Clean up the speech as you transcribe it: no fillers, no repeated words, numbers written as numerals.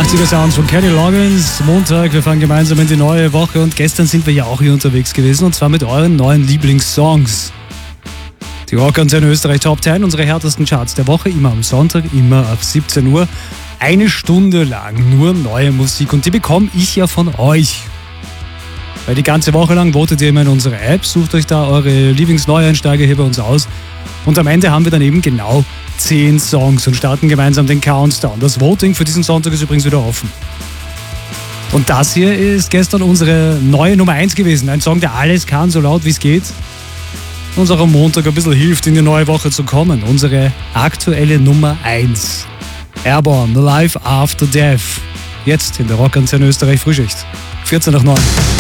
80er Sounds von Kenny Loggins. Montag, wir fahren gemeinsam in die neue Woche und gestern sind wir ja auch hier unterwegs gewesen und zwar mit euren neuen Lieblingssongs. Die Rockantenne Österreich Top 10, unsere härtesten Charts der Woche, immer am Sonntag, immer ab 17 Uhr. Eine Stunde lang nur neue Musik und die bekomme ich ja von euch. Weil die ganze Woche lang votet ihr immer in unserer App, sucht euch da eure Lieblingsneueinsteiger hier bei uns aus und am Ende haben wir dann eben genau 10 Songs und starten gemeinsam den Countdown. Das Voting für diesen Sonntag ist übrigens wieder offen. Und das hier ist gestern unsere neue Nummer 1 gewesen. Ein Song, der alles kann, so laut wie es geht. Uns auch am Montag ein bisschen hilft, in die neue Woche zu kommen. Unsere aktuelle Nummer 1. Airborne, Life After Death. Jetzt in der Rockantenne Österreich Frühschicht. 14 nach 9.